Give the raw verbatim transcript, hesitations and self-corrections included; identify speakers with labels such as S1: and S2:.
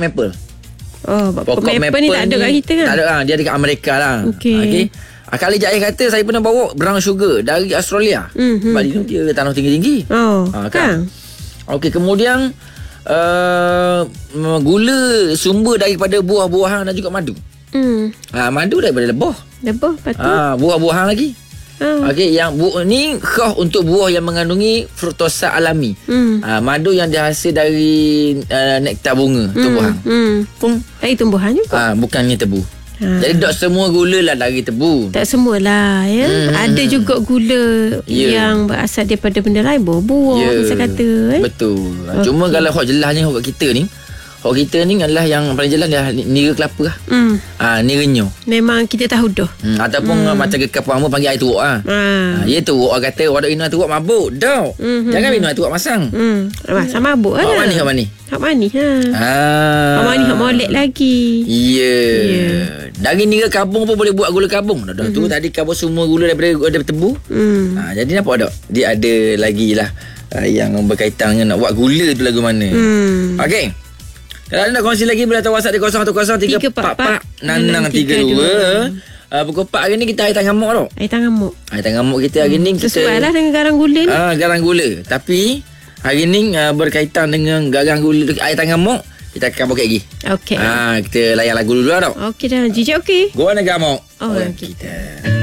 S1: maple.
S2: Oh, pokok, pokok maple, maple ni tak ada kat kita kan?
S1: Tak ada lah. Dia dekat Amerika lah.
S2: Okey.
S1: Okay. Kali je ayah kata saya pernah bawa brown sugar dari Australia. Mm-hmm. Sebab dia tanah tinggi-tinggi.
S2: Oh,
S1: ha, kan? Okey, kemudian uh, gula sumber daripada buah-buahan dan juga madu. Mm. Ha, madu daripada lebah.
S2: Lebah, patut.
S1: Ha, buah-buahan lagi. Oh. Okey, yang bu ni khas untuk buah yang mengandungi fruktosa alami. Mm. Ha, madu yang dihasil dari uh, nektar bunga mm. tumbuhan. Mm.
S2: Pun dari tumbuhan juga.
S1: Ha, bukannya tebu. Ha. Jadi tak semua gula lah dari tebu.
S2: Tak semualah ya. Hmm. Ada juga gula yeah. yang berasal daripada benda lain, buah yeah. misal kata eh.
S1: Betul. Okay. Cuma kalau hok jelasnya hok kat kita ni, hok kita ni adalah yang paling jelas dia nira kelapa lah. Hmm. Ha, nira nyo.
S2: Memang kita tahu dah.
S1: Hmm. Ataupun hmm. macam kekap pama panggil air tuak ah. Ha. Ya tu orang kata orang minum air tuak mabuk. Dah. Hmm. Jangan minum air tuak masang. Hmm.
S2: Sama mabuk ah.
S1: Hok manis hok manis.
S2: Hak manis ha.
S1: Ah.
S2: Hak manis hak molek lagi.
S1: Ya. Yeah. Yeah. Dari nira kabung pun boleh buat gula kabung. Dah mm-hmm. tu tadi kabung semua gula daripada, daripada tebu. Mm. Ha, jadi nampak tak? Dia ada lagi lah uh, yang berkaitan dengan nak buat gula tu lagu mana. Mm. Okey. Kalau anda nak kongsi lagi boleh hantar WhatsApp di kosong satu kosong tiga empat empat enam tiga dua. Uh, pukul empat hari ni kita air tangan mok tau.
S2: Air tangan mok.
S1: Air tangan mok kita hari hmm. ni kita
S2: sesuai lah dengan garang gula ni.
S1: Ah, garang gula. Tapi hari ni uh, berkaitan dengan garang gula air tangan mok. Kita akan bokek lagi. Okey. Ah, kita layan lagu dulu lah tau.
S2: Okey dah. Jijik okey.
S1: Gua nak gamok.
S2: Oh, kita.